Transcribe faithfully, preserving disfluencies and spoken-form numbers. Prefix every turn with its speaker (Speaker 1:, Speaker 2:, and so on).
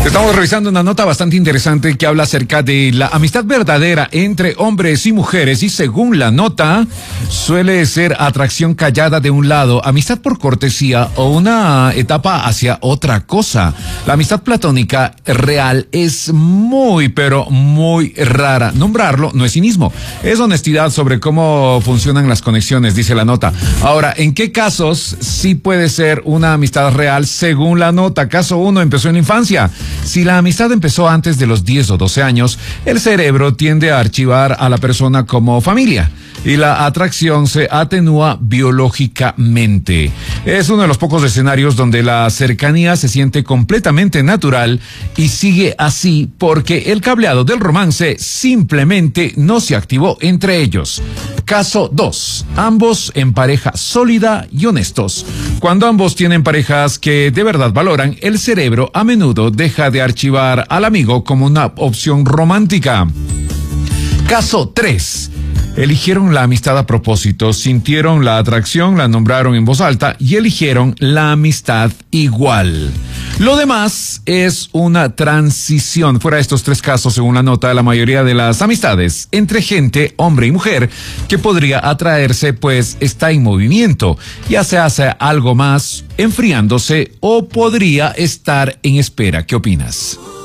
Speaker 1: Estamos revisando una nota bastante interesante que habla acerca de la amistad verdadera entre hombres y mujeres y según la nota suele ser atracción callada de un lado, amistad por cortesía o una etapa hacia otra cosa. La amistad platónica real es muy pero muy rara. Nombrarlo no es cinismo, es honestidad sobre cómo funcionan las conexiones, dice la nota. Ahora, ¿en qué casos sí puede ser una amistad real según la nota? Caso uno, empezó en la infancia. Si la amistad empezó antes de los diez o doce años, el cerebro tiende a archivar a la persona como familia y la atracción se atenúa biológicamente. Es uno de los pocos escenarios donde la cercanía se siente completamente natural y sigue así porque el cableado del romance simplemente no se activó entre ellos. Caso dos. Ambos en pareja sólida y honestos. Cuando ambos tienen parejas que de verdad valoran, el cerebro a menudo deja de archivar al amigo como una opción romántica. Caso tres. Eligieron la amistad a propósito, sintieron la atracción, la nombraron en voz alta y eligieron la amistad igual. Lo demás es una transición. Fuera de estos tres casos, según la nota, la mayoría de las amistades entre gente, hombre y mujer, que podría atraerse, pues está en movimiento. Ya se hace algo más, enfriándose o podría estar en espera. ¿Qué opinas?